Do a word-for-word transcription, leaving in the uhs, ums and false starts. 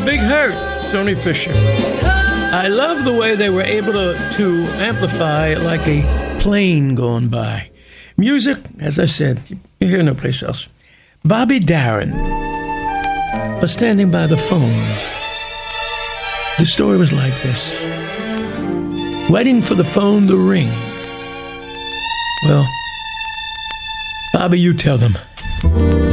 Big Hurt, Tony Fisher. I love the way they were able to, to amplify it like a plane going by. Music, as I said, you hear no place else. Bobby Darin was standing by the phone. The story was like this. Waiting for the phone to ring. Well, Bobby, you tell them.